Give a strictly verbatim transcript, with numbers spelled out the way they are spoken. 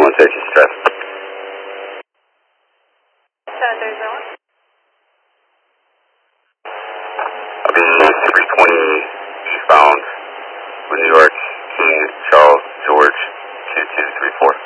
one station stress. seven three zero one. I'll be three twenty eastbound with New York, King Charles George two two three four.